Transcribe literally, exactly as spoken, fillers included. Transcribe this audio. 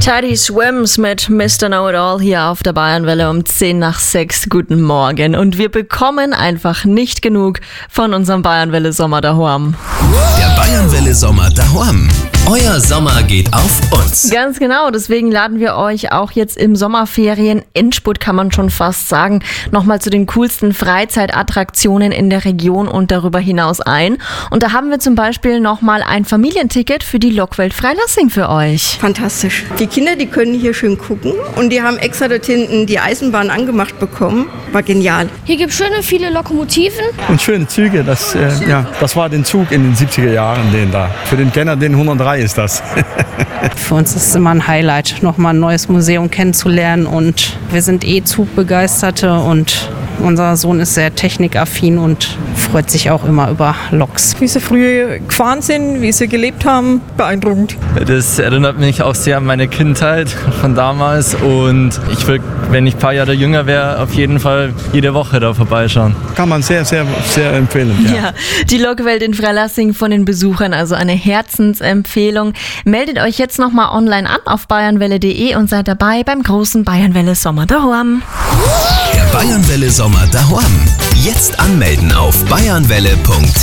Teddy Swims mit Mister Know-It-All hier auf der Bayernwelle um zehn nach sechs. Guten Morgen. Und wir bekommen einfach nicht genug von unserem Bayernwelle Sommer daheim. Der Bayernwelle Sommer daheim. Euer Sommer geht auf uns. Ganz genau, deswegen laden wir euch auch jetzt im Sommerferien Endspurt, kann man schon fast sagen, nochmal zu den coolsten Freizeitattraktionen in der Region und darüber hinaus ein. Und da haben wir zum Beispiel nochmal ein Familienticket für die Lokwelt Freilassing für euch. Fantastisch. Die Kinder, die können hier schön gucken und die haben extra dort hinten die Eisenbahn angemacht bekommen. War genial. Hier gibt es schöne viele Lokomotiven. Und schöne Züge, das, äh, ja, das war den Zug in den siebziger Jahren, den da. Für den Kenner, den hundertdrei ist das. Für uns ist es immer ein Highlight, nochmal ein neues Museum kennenzulernen, und wir sind eh Zugbegeisterte und unser Sohn ist sehr technikaffin und freut sich auch immer über Loks. Wie sie früher gefahren sind, wie sie gelebt haben, beeindruckend. Das erinnert mich auch sehr an meine Kindheit von damals, und ich will, wenn ich ein paar Jahre jünger wäre, auf jeden Fall jede Woche da vorbeischauen. Kann man sehr, sehr, sehr empfehlen. Ja, ja, die Lokwelt in Freilassing von den Besuchern, also eine Herzensempfehlung. Meldet euch jetzt nochmal online an auf bayernwelle punkt de und seid dabei beim großen Bayernwelle Sommer daheim. Der Bayernwelle Sommer daheim. Jetzt anmelden auf bayernwelle punkt de.